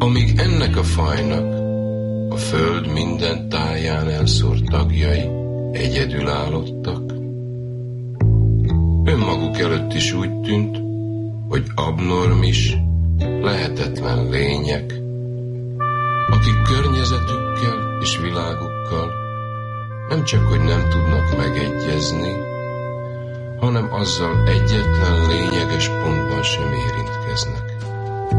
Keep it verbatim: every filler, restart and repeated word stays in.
Amíg ennek a fajnak a föld minden táján elszórt tagjai egyedül állottak, önmaguk előtt is úgy tűnt, hogy abnormis, lehetetlen lények, akik környezetükkel és világukkal nem csak, hogy nem tudnak megegyezni, hanem azzal egyetlen lényeges pontban sem érintkeznek.